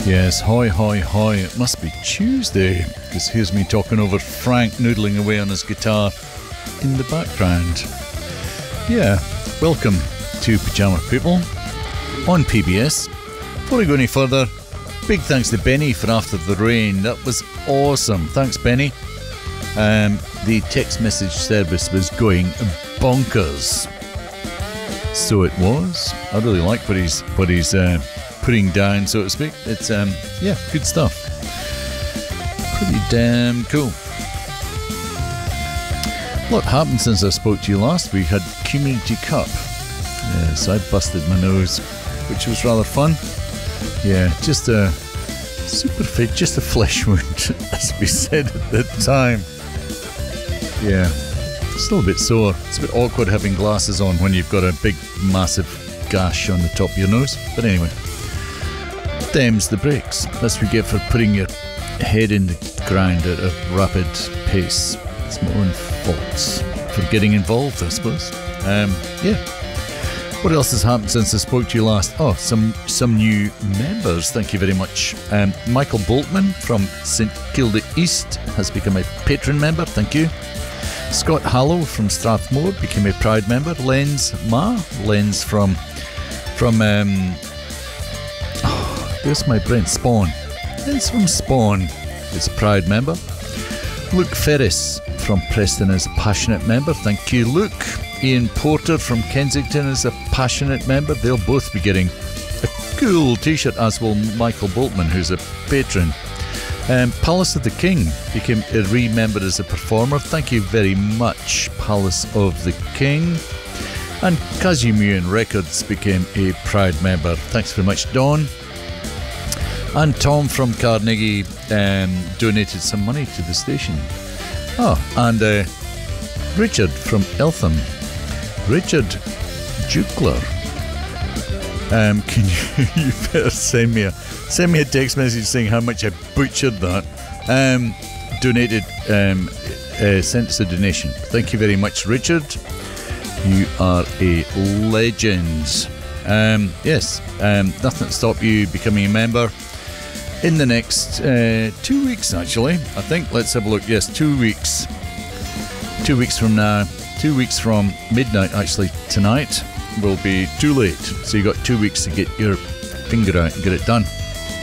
Yes, hoy, hoy, hoy. It must be Tuesday, because here's me talking over Frank noodling away on his guitar in the background. Yeah, welcome to Pyjama People on PBS. Before we go any further, big thanks to Benny for After the Rain. That was awesome. Thanks, Benny. The text message service was going bonkers. So it was. I really like what he's putting down, so to speak. It's yeah, good stuff. Pretty damn cool. What happened since I spoke to you last week? Had Community Cup. Yes, I busted my nose, which was rather fun. Yeah, just a super fit, just a flesh wound, as we said at the time. Yeah, still a bit sore. It's a bit awkward having glasses on when you've got a big, massive gash on the top of your nose. But anyway, them's the breaks. That's what we get for putting your head in the ground at a rapid pace. It's my own fault for getting involved, I suppose. Yeah. What else has happened since I spoke to you last? Oh, some new members. Thank you very much. Michael Boltman from St Kilda East has become a patron member. Thank you. Scott Hallow from Strathmore became a proud member. Lenz from there's my brain. Spawn. Lenz from Spawn is a proud member. Luke Ferris from Preston is a passionate member. Thank you, Luke. Ian Porter from Kensington is a passionate member. They'll both be getting a cool t-shirt, as will Michael Boltman, who's a patron. Palace of the King became a re-member as a performer. Thank you very much, Palace of the King. And Kazimuyan Records became a proud member. Thanks very much, Don. And Tom from Carnegie donated some money to the station. Oh, and Richard from Eltham. Richard Jukler. Can you better send me a text message saying how much I butchered that. Donated, sent us a donation. Thank you very much, Richard. You are a legend. Yes, nothing to stop you becoming a member in the next 2 weeks, actually. I think, let's have a look. Yes, 2 weeks. 2 weeks from now, 2 weeks from midnight, actually, tonight will be too late. So you got 2 weeks to get your finger out and get it done.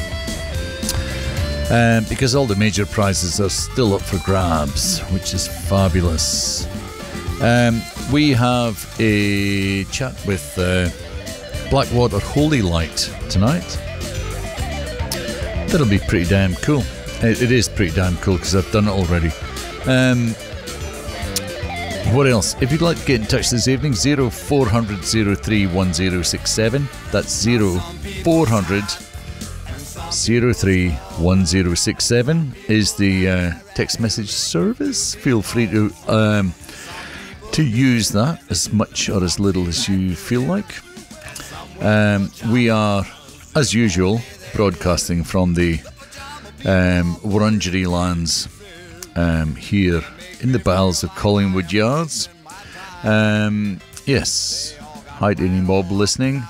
Because all the major prizes are still up for grabs, which is fabulous. We have a chat with Blackwater Holy Light tonight. That'll be pretty damn cool. It is pretty damn cool because I've done it already. What else? If you'd like to get in touch this evening, 0400 03 1067. That's 0400 03 1067 is the text message service. Feel free to use that as much or as little as you feel like. We are, as usual, broadcasting from the Wurundjeri lands here in the bowels of Collingwood Yards. Yes, hi to any mob listening.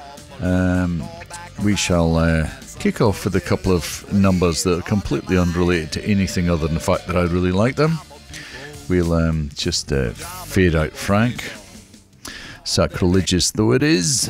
We shall kick off with a couple of numbers that are completely unrelated to anything other than the fact that I really like them. We'll just fade out Frank, sacrilegious though it is.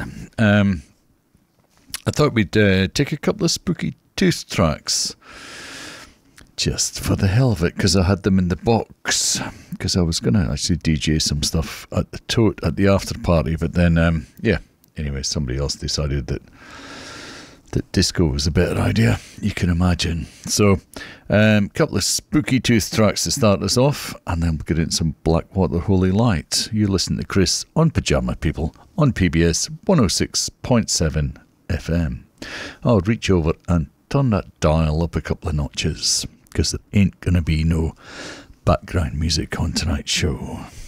I thought we'd take a couple of spooky tooth tracks just for the hell of it, because I had them in the box, because I was going to actually DJ some stuff at the Tote at the after party, but then yeah, anyway, somebody else decided that disco was a better idea, you can imagine. So a couple of spooky tooth tracks to start us off, and then we'll get into some Blackwater Holy Light. You listen to Chris on Pyjama People on PBS 106.7 FM. I'll reach over and turn that dial up a couple of notches, because there ain't going to be no background music on tonight's show.